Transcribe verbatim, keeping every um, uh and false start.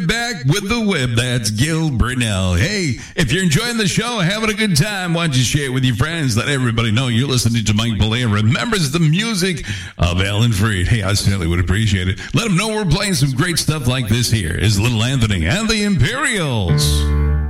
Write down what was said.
Back with the whip. That's Gil Brunel. Hey, if you're enjoying the show, having a good time, why don't you share it with your friends? Let everybody know you're listening to Mike Boulay and remembers the music of Alan Freed. Hey, I certainly would appreciate it. Let them know we're playing some great stuff like this here. Is Little Anthony and the Imperials.